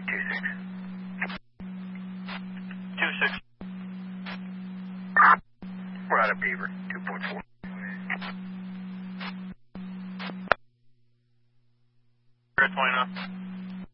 runway 26. 26. We're out of Beaver, 2.4. We're at 20 now.